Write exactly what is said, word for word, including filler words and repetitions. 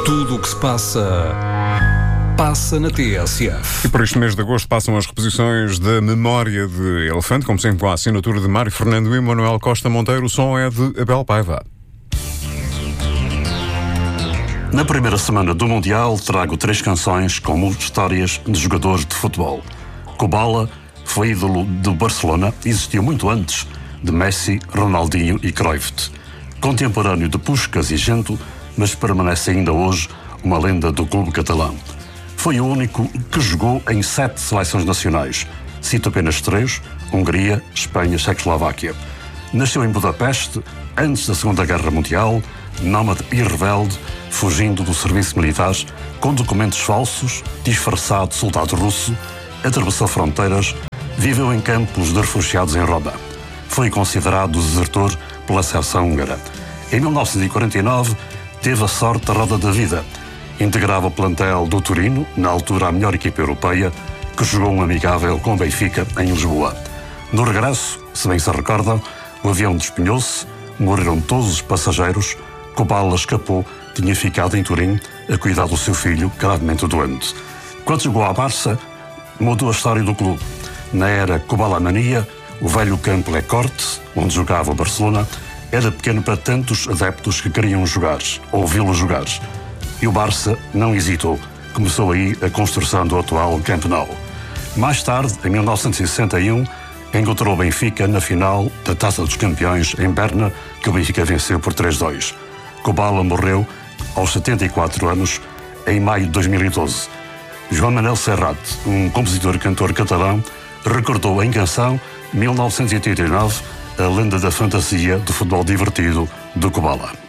Tudo o que se passa, passa na T S F. E por este mês de agosto passam as reposições da Memória de Elefante, como sempre com a assinatura de Mário Fernando e Manuel Costa Monteiro. O som é de Abel Paiva. Na primeira semana do Mundial trago três canções como histórias de jogadores de futebol. Kubala foi ídolo do Barcelona e existiu muito antes de Messi, Ronaldinho e Cruyff. Contemporâneo de Puskás e Gento, mas permanece ainda hoje uma lenda do clube catalão. Foi o único que jogou em sete seleções nacionais. Cito apenas três: Hungria, Espanha, Checoslováquia. Nasceu em Budapeste, antes da Segunda Guerra Mundial, nómade e rebelde, fugindo do serviço militar, com documentos falsos, disfarçado de soldado russo, atravessou fronteiras, viveu em campos de refugiados em Roma. Foi considerado desertor pela seleção húngara. Em mil novecentos e quarenta e nove, teve a sorte da roda da vida. Integrava o plantel do Torino, na altura a melhor equipa europeia, que jogou um amigável com o Benfica em Lisboa. No regresso, se bem se recordam, o avião despenhou-se, morreram todos os passageiros. Kubala escapou, tinha ficado em Turim a cuidar do seu filho, gravemente doente. Quando chegou à Barça, mudou a história do clube. Na era Kubala-mania, o velho campo Le Corte, onde jogava o Barcelona, era pequeno para tantos adeptos que queriam jogar, ou vê-lo jogar. E o Barça não hesitou. Começou aí a construção do atual Camp Nou. Mais tarde, em mil novecentos e sessenta e um, encontrou o Benfica na final da Taça dos Campeões em Berna, que o Benfica venceu por três a dois. Kubala morreu aos setenta e quatro anos, em maio de dois mil e doze. João Manuel Serrat, um compositor e cantor catalão, recordou em canção mil novecentos e oitenta e nove a lenda da fantasia do futebol divertido do Kubala.